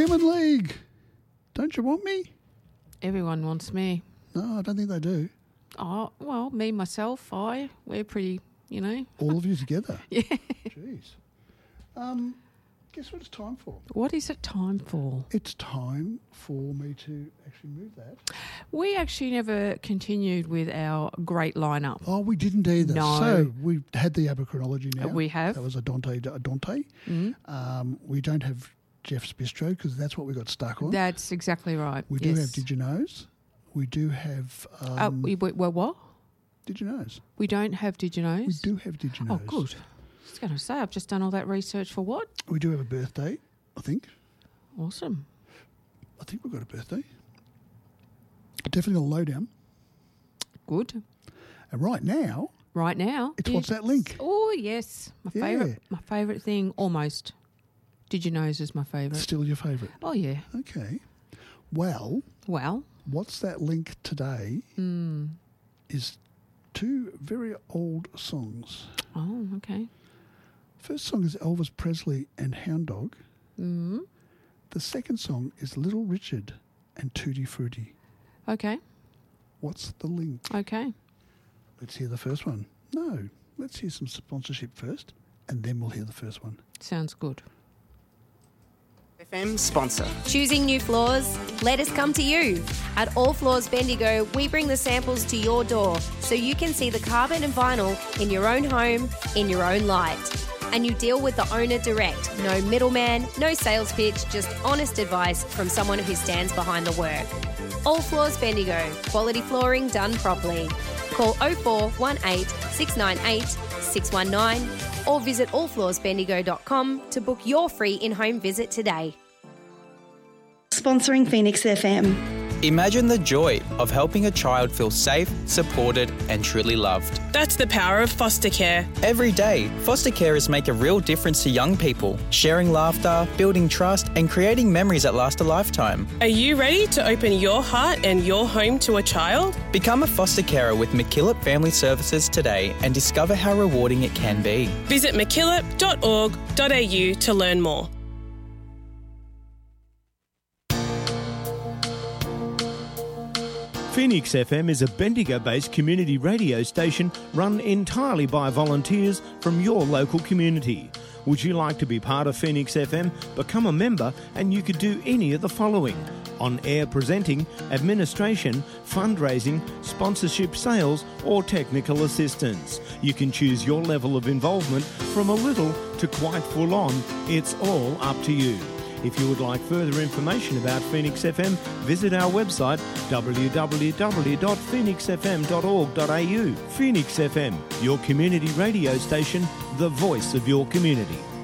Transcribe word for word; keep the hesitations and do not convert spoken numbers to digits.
Human League. Don't you want me? Everyone wants me. No, I don't think they do. Oh, well, me, myself, I, we're pretty, you know. All of you together? Yeah. Jeez. Um, guess what it's time for? What is it time for? It's time for me to actually move that. We actually never continued with our great lineup. Oh, we didn't either. No. So we've had the Aberchronology now. Uh, we have. That was a Dante. A Dante. Mm. Um, we don't have Jeff's Bistro because that's what we got stuck on. That's exactly right. We do yes. have Did You Knows? We do have... Um, Uh, we, we, well, what? Did You Knows? We don't have Did You Knows? We do have Did You Knows. Oh, good. I was going to say, I've just done all that research for what? We do have a birthday, I think. Awesome. I think we've got a birthday. Definitely a lowdown. Good. And right now... Right now. It's What's That Link? Oh, yes. My Yeah. favourite My favourite thing, almost. Did You Knows is my favourite. Still your favourite? Oh, yeah. Okay. Well... Well... What's That Link today Mm. is two very old songs. Oh, okay. First song is Elvis Presley and Hound Dog. Mm. The second song is Little Richard and Tutti Frutti. Okay. What's the link? Okay. Let's hear the first one. No, let's hear some sponsorship first, and then we'll hear the first one. Sounds good. F M sponsor. Choosing new floors? Let us come to you. At All Floors Bendigo, we bring the samples to your door so you can see the carpet and vinyl in your own home, in your own light. And you deal with the owner direct. No middleman, no sales pitch, just honest advice from someone who stands behind the work. All Floors Bendigo. Quality flooring done properly. Call oh four one eight, six nine eight, six one nine or visit all floors bendigo dot com to book your free in-home visit today. Sponsoring Phoenix F M. Imagine the joy of helping a child feel safe, supported and truly loved. That's the power of foster care. Every day, foster carers make a real difference to young people, sharing laughter, building trust and creating memories that last a lifetime. Are you ready to open your heart and your home to a child? Become a foster carer with MacKillop Family Services today and discover how rewarding it can be. Visit mackillop dot org dot a u to learn more. Phoenix F M is a Bendigo-based community radio station run entirely by volunteers from your local community. Would you like to be part of Phoenix F M? Become a member and you could do any of the following: on-air presenting, administration, fundraising, sponsorship, sales or technical assistance. You can choose your level of involvement from a little to quite full on. It's all up to you. If you would like further information about Phoenix F M, visit our website w w w dot phoenix f m dot org dot a u. Phoenix F M, your community radio station, the voice of your community.